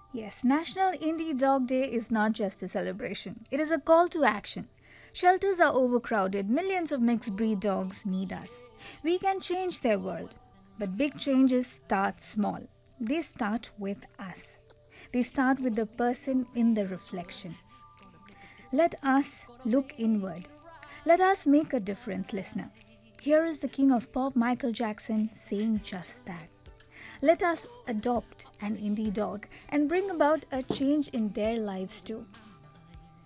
Yes, National Indie Dog Day is not just a celebration, it is a call to action. Shelters are overcrowded, millions of mixed breed dogs need us. We can change their world, but big changes start small. They start with us. They start with the person in the reflection. Let us look inward. Let us make a difference, listener. Here is the king of pop, Michael Jackson, saying just that. Let us adopt an indie dog and bring about a change in their lives too.